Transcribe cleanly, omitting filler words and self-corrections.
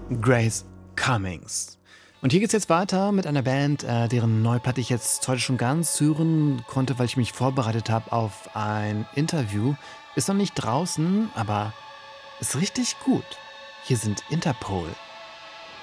Grace Cummings. Und hier geht's jetzt weiter mit einer Band, deren neue Platte ich jetzt heute schon ganz hören konnte, weil ich mich vorbereitet habe auf ein Interview. Ist noch nicht draußen, aber ist richtig gut. Hier sind Interpol.